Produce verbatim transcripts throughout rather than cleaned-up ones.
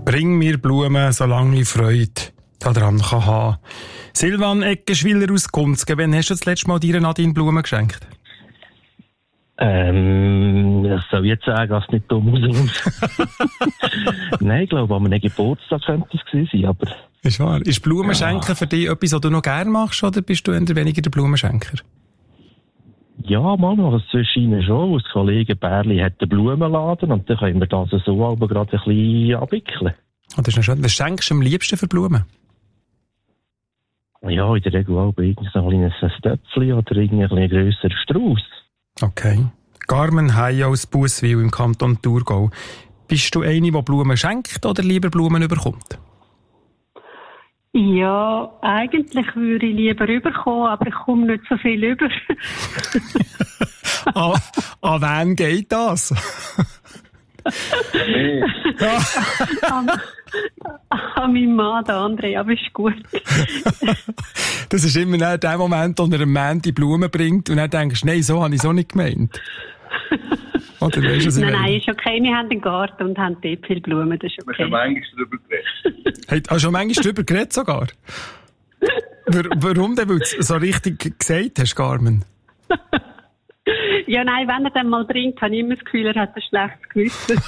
Bring mir Blumen, solange ich Freude daran kann haben. Silvan Eckenschwiller aus Gunzgen, wann hast du das letzte Mal dir Nadine Blumen geschenkt? Ähm, das soll ich jetzt sagen, dass es nicht dumm rauskommt. Nein, ich glaube, an einem Geburtstag könnte es gewesen sein, aber... Ist wahr. Ist Blumenschenken ja. für dich etwas, was du noch gerne machst, oder bist du eher weniger der Blumenschenker? Ja, manchmal, das zwischen schon. Als Kollege Bärli hat einen Blumenladen und dann können wir das so aber gerade ein bisschen abwickeln. Oh, das ist schön. Was schenkst du am liebsten für Blumen? Ja, in der Regel auch irgendein kleines Töpfchen oder irgendein grösserer Strauss. Okay. Carmen Hay aus Busswil im Kanton Thurgau. Bist du eine, die Blumen schenkt oder lieber Blumen überkommt? Ja, eigentlich würde ich lieber rüberkommen, aber ich komme nicht so viel rüber. an, an wen geht das? Nee. an, an meinen Mann, der André, aber ist gut. Das ist immer der Moment, wo er einem Mann die Blumen bringt und dann denkst du, nein, so habe ich es auch nicht gemeint. Oder weißt du, was ich nein, meine? nein, ist okay. Wir haben einen Garten und haben dort viele Blumen, das ist okay. Wir haben manchmal darüber geredet. Hey, hast du schon manchmal darüber geredet sogar? Warum denn? Weil du es so richtig gesagt hast, Carmen? Ja, nein, wenn er dann mal bringt, habe ich immer das Gefühl, er hat ein schlechtes Gewissen.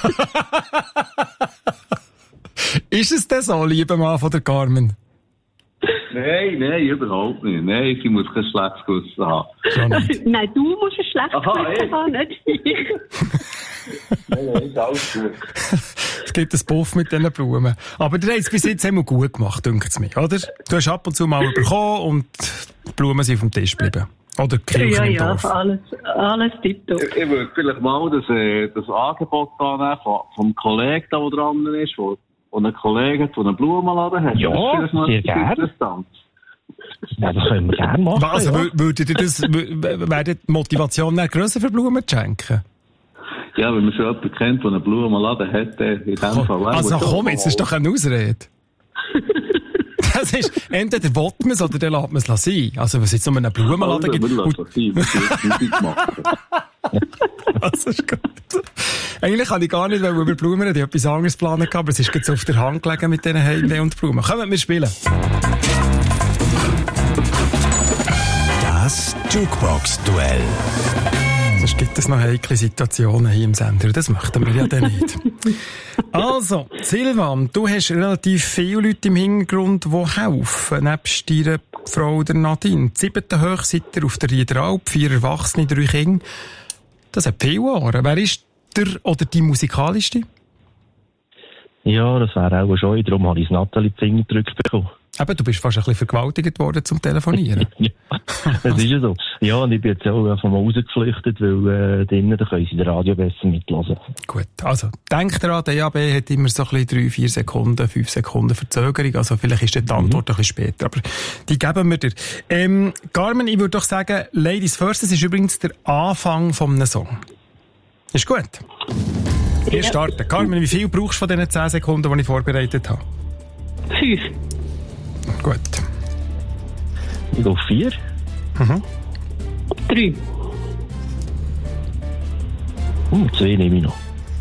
Ist es denn so, lieber Mann von der Carmen? Nein, nein, überhaupt nicht. Nein, sie muss kein schlechtes Gewissen haben. Nein, du musst ein schlechtes Aha, Gewissen haben, nicht ich. Nein, nein, ist alles gut. Es gibt einen Puff mit diesen Blumen. Aber du hast es bis jetzt immer gut gemacht, denkt es mir, oder? Du hast ab und zu mal bekommen und die Blumen sind auf dem Tisch geblieben. Oder die Kirche ja, im ja, Dorf. alles, alles tipptopp. Ich, ich würde vielleicht mal das, äh, das Angebot annehmen vom, vom Kollegen, der dran ist, wo, wo ein Kollege hat, der einen Blumenladen hat. Ja, sehr gerne. Ja, das können wir gerne machen. Also, ja. würdet ihr das, wäre die Motivation nicht grösser für Blumen zu schenken? Ja, wenn man schon jemanden kennt, der einen Blumenladen hat, in dem Fall. Fall. Also komm, jetzt ist doch eine Ausrede. Das ist, entweder will man es oder dann lässt man es sein. Also, wenn es jetzt um einen Blumenladen gibt. Wir lassen es sein, wir Musik machen. Das ist gut. Eigentlich kann ich gar nicht, weil wir über Blumen reden, ich etwas anderes planen gehabt, aber es ist jetzt auf der Hand gelegen mit diesen Heimweh und Blumen. Kommen wir spielen. Das Jukebox-Duell. Sonst gibt es noch heikle Situationen hier im Sender. Das möchten wir ja dann nicht. Also, Silvan, du hast relativ viele Leute im Hintergrund, die helfen. Nebst deiner Frau, der Nadine. Die siebte hoch seid ihr auf der Riederalp, vier Erwachsene, drei Kinder. Das hat viele Ohren. Wer ist der oder die musikalischste? Ja, das wäre auch schon. Darum habe ich das Nathalie die Finger gedrückt bekommen. Eben, du bist fast ein bisschen vergewaltigt worden zum Telefonieren. Ja, das ist ja so. Ja, und ich bin jetzt auch einfach mal rausgeflüchtet, weil äh, drinnen, da können sie das Radio besser mithören. Gut, also denkt daran, der D A B hat immer so ein bisschen drei, vier Sekunden, fünf Sekunden Verzögerung, also vielleicht ist die Antwort mhm. ein bisschen später, aber die geben wir dir. Ähm, Carmen, ich würde doch sagen, Ladies First, das ist übrigens der Anfang von einem Song. Ist gut? Wir ja. starten. Carmen, wie viel brauchst du von diesen zehn Sekunden, die ich vorbereitet habe? Fünf. Gut. Ich gehe vier. Mhm. Drei. Hm, zwei nehme ich noch.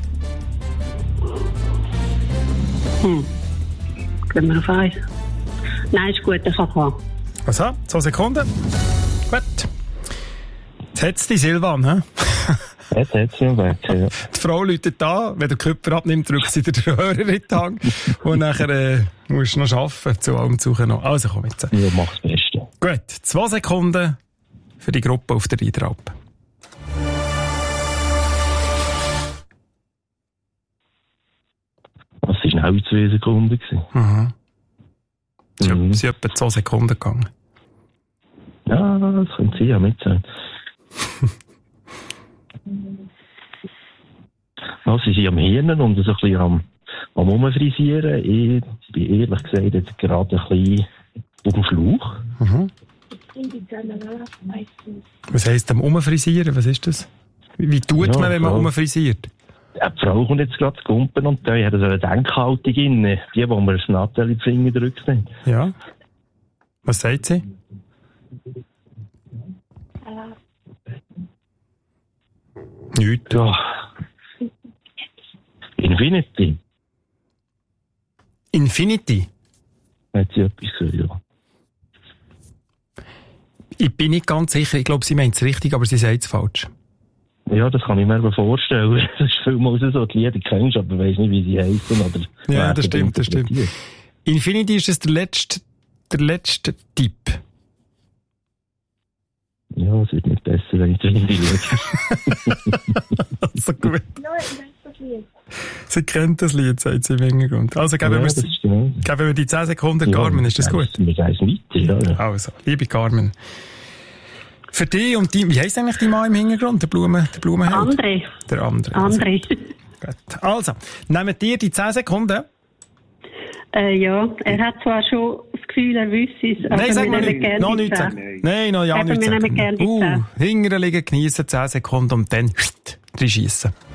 Hm. Gehen wir auf eins. Nein, ist gut, ich kann haben. Also, zwei Sekunden. Gut. Jetzt hat es die Silvan, hä? Jetzt hat sie weg, ja. Die Frau läutet da, wenn der Körper abnimmt, drückt sie den Hörer in die Hand und nachher äh, musst du noch arbeiten, zu allem Suchen noch. Also komm jetzt. Ja, mach das Beste. Gut, zwei Sekunden für die Gruppe auf der Riederalp. Das waren schnell zwei Sekunden. Mhm. Es ist Mhm. etwa zwei Sekunden gegangen. Ja, das könnte sie ja mit sein. Ja, sie sind am Hirnen und so ein bisschen am, am Umfrisieren. Ich bin ehrlich gesagt jetzt gerade ein bisschen auf dem Schlauch. Mhm. Was heisst am Umfrisieren? Was ist das? Wie, wie tut Ja, man, wenn man voll. umfrisiert? Ja, die Frau kommt jetzt gerade zu Kumpen und da hat so eine Denkhaltung inne. Die, wo mir das Nathalie die Finger drückt. Ja. Was sagt sie? Nichts. Ja. Infinity. Infinity? Hat sie etwas gehört, ja. Ich bin nicht ganz sicher. Ich glaube, sie meint es richtig, aber sie sagt es falsch. Ja, das kann ich mir mal vorstellen. Das ist vielmals so, die Lieder kennst, aber weiss nicht, wie sie heißen. Oder ja, das stimmt, das stimmt. Infinity ist das der letzte, der letzte Tipp. Ja, es wird nicht besser, wenn ich das Lied schaue. Also gut. Ja, ich weiß das Lied. Sie kennt das Lied, sagt sie im Hintergrund. Also geben, ja, wir, geben wir die zehn Sekunden ja, Carmen, ist das gut? Wir gehen weiter, ja. Also, liebe Carmen. Für dich und die, wie heisst eigentlich die Mann im Hintergrund, der Blumen, der Blumenheld? André. Der André. André. Also, gut. Also, nehmt ihr die zehn Sekunden? Äh, ja, er hat zwar schon das Gefühl, er wüsste es, aber Nein, sag wir mal nehmen gerne noch die nichts zehn. sagen. Nein, noch ja Eben, nichts wir nehmen sagen. gerne die Uh, zehn. hinterher liegen, geniessen zehn Sekunden und dann reinschiessen.